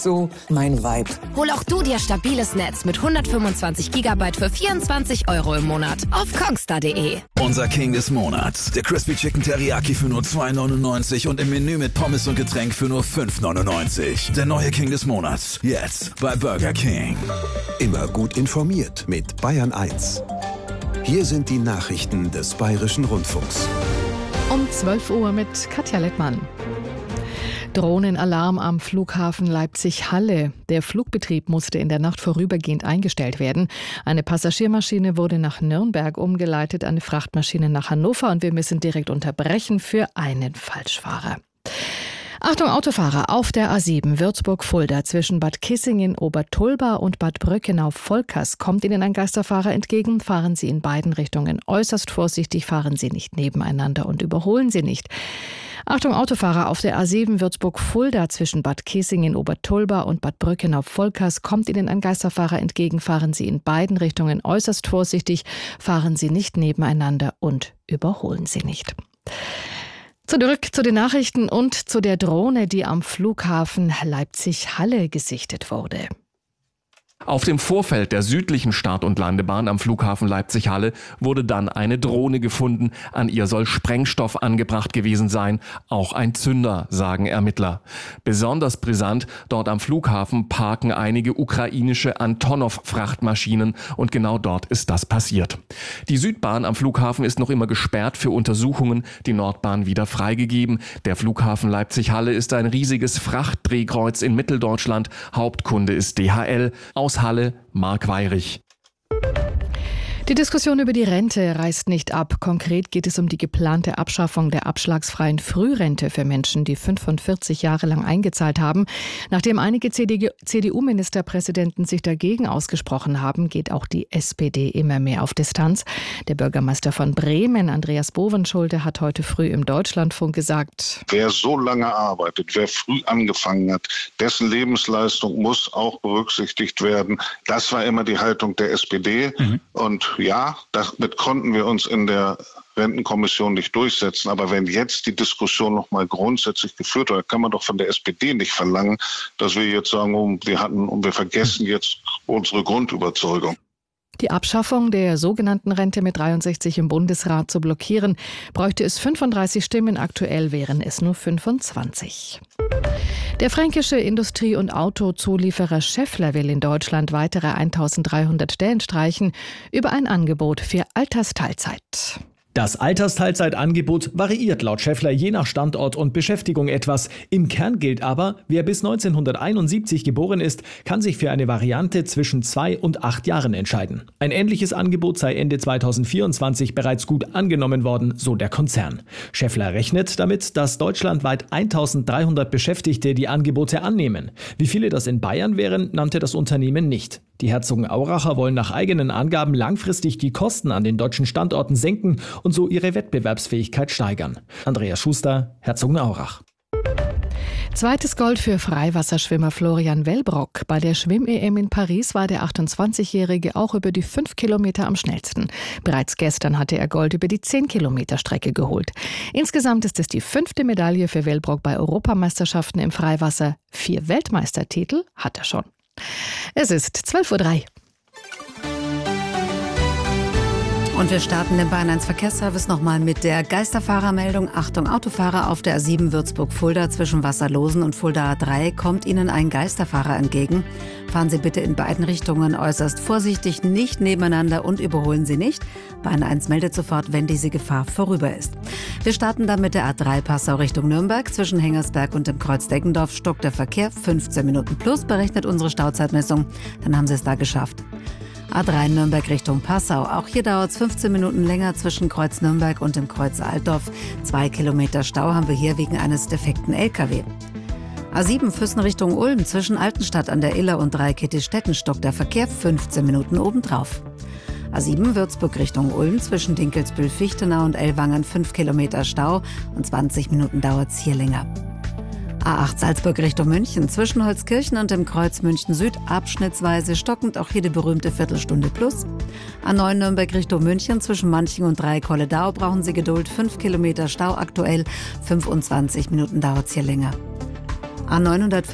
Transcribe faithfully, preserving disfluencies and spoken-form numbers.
So mein Vibe. Hol auch du dir stabiles Netz mit hundertfünfundzwanzig Gigabyte für vierundzwanzig Euro im Monat auf kongstar punkt de. Unser King des Monats. Der Crispy Chicken Teriyaki für nur zwei neunundneunzig und im Menü mit Pommes und Getränk für nur fünf neunundneunzig. Der neue King des Monats. Jetzt bei Burger King. Immer gut informiert mit Bayern eins. Hier sind die Nachrichten des Bayerischen Rundfunks. Um zwölf Uhr mit Katja Lettmann. Drohnenalarm am Flughafen Leipzig-Halle. Der Flugbetrieb musste in der Nacht vorübergehend eingestellt werden. Eine Passagiermaschine wurde nach Nürnberg umgeleitet, eine Frachtmaschine nach Hannover und wir müssen direkt unterbrechen für einen Falschfahrer. Achtung Autofahrer, auf der A sieben Würzburg-Fulda zwischen Bad Kissingen-Obertulba und Bad Bröckenau-Volkers kommt Ihnen ein Geisterfahrer entgegen. Fahren Sie in beiden Richtungen äußerst vorsichtig, fahren Sie nicht nebeneinander und überholen Sie nicht. Achtung Autofahrer, auf der A sieben Würzburg-Fulda zwischen Bad Kissingen-Obertulba und Bad Bröckenau-Volkers kommt Ihnen ein Geisterfahrer entgegen. Fahren Sie in beiden Richtungen äußerst vorsichtig, fahren Sie nicht nebeneinander und überholen Sie nicht. Zurück zu den Nachrichten und zu der Drohne, die am Flughafen Leipzig-Halle gesichtet wurde. Auf dem Vorfeld der südlichen Start- und Landebahn am Flughafen Leipzig-Halle wurde dann eine Drohne gefunden. An ihr soll Sprengstoff angebracht gewesen sein. Auch ein Zünder, sagen Ermittler. Besonders brisant, dort am Flughafen parken einige ukrainische Antonov-Frachtmaschinen und genau dort ist das passiert. Die Südbahn am Flughafen ist noch immer gesperrt für Untersuchungen, die Nordbahn wieder freigegeben. Der Flughafen Leipzig-Halle ist ein riesiges Frachtdrehkreuz in Mitteldeutschland. Hauptkunde ist D H L. Aus Halle, Marc Weyrich. Die Diskussion über die Rente reißt nicht ab. Konkret geht es um die geplante Abschaffung der abschlagsfreien Frührente für Menschen, die fünfundvierzig Jahre lang eingezahlt haben. Nachdem einige C D U-Ministerpräsidenten sich dagegen ausgesprochen haben, geht auch die S P D immer mehr auf Distanz. Der Bürgermeister von Bremen, Andreas Bovenschulte, hat heute früh im Deutschlandfunk gesagt: Wer so lange arbeitet, wer früh angefangen hat, dessen Lebensleistung muss auch berücksichtigt werden. Das war immer die Haltung der S P D. Mhm. Und ja, damit konnten wir uns in der Rentenkommission nicht durchsetzen. Aber wenn jetzt die Diskussion noch mal grundsätzlich geführt wird, kann man doch von der S P D nicht verlangen, dass wir jetzt sagen, oh, wir hatten und wir vergessen jetzt unsere Grundüberzeugung. Die Abschaffung der sogenannten Rente mit dreiundsechzig im Bundesrat zu blockieren, bräuchte es fünfunddreißig Stimmen, aktuell wären es nur fünfundzwanzig. Der fränkische Industrie- und Autozulieferer Schaeffler will in Deutschland weitere eintausenddreihundert Stellen streichen über ein Angebot für Altersteilzeit. Das Altersteilzeitangebot variiert laut Schaeffler je nach Standort und Beschäftigung etwas. Im Kern gilt aber, wer bis neunzehnhunderteinundsiebzig geboren ist, kann sich für eine Variante zwischen zwei und acht Jahren entscheiden. Ein ähnliches Angebot sei Ende zweitausendvierundzwanzig bereits gut angenommen worden, so der Konzern. Schaeffler rechnet damit, dass deutschlandweit eintausenddreihundert Beschäftigte die Angebote annehmen. Wie viele das in Bayern wären, nannte das Unternehmen nicht. Die Herzogenauracher wollen nach eigenen Angaben langfristig die Kosten an den deutschen Standorten senken und so ihre Wettbewerbsfähigkeit steigern. Andreas Schuster, Herzogenaurach. Zweites Gold für Freiwasserschwimmer Florian Wellbrock. Bei der Schwimm-E M in Paris war der achtundzwanzigjährige auch über die fünf Kilometer am schnellsten. Bereits gestern hatte er Gold über die zehn Kilometer Strecke geholt. Insgesamt ist es die fünfte Medaille für Wellbrock bei Europameisterschaften im Freiwasser. Vier Weltmeistertitel hat er schon. Es ist zwölf Uhr drei. Und wir starten den Bayern eins Verkehrsservice nochmal mit der Geisterfahrermeldung. Achtung, Autofahrer, auf der A sieben Würzburg-Fulda zwischen Wasserlosen und Fulda A drei kommt Ihnen ein Geisterfahrer entgegen. Fahren Sie bitte in beiden Richtungen äußerst vorsichtig, nicht nebeneinander und überholen Sie nicht. Bayern eins meldet sofort, wenn diese Gefahr vorüber ist. Wir starten dann mit der A drei Passau Richtung Nürnberg. Zwischen Hengersberg und dem Kreuz Deggendorf stockt der Verkehr. fünfzehn Minuten plus berechnet unsere Stauzeitmessung. Dann haben Sie es da geschafft. A drei Nürnberg Richtung Passau. Auch hier dauert es fünfzehn Minuten länger zwischen Kreuz Nürnberg und dem Kreuz Altdorf. Zwei Kilometer Stau haben wir hier wegen eines defekten L K W. A sieben Füssen Richtung Ulm. Zwischen Altenstadt an der Iller und Dreikitti-Stetten stockt der Verkehr. fünfzehn Minuten obendrauf. A sieben Würzburg Richtung Ulm. Zwischen Dinkelsbühl-Fichtenau und Ellwangen fünf Kilometer Stau und zwanzig Minuten dauert es hier länger. A acht Salzburg Richtung München. Zwischen Holzkirchen und dem Kreuz München Süd abschnittsweise stockend auch hier die berühmte Viertelstunde plus. A neun Nürnberg Richtung München. Zwischen Manching und Dreieck-Holledau brauchen Sie Geduld. fünf Kilometer Stau aktuell. fünfundzwanzig Minuten dauert es hier länger. A neunhundertfünf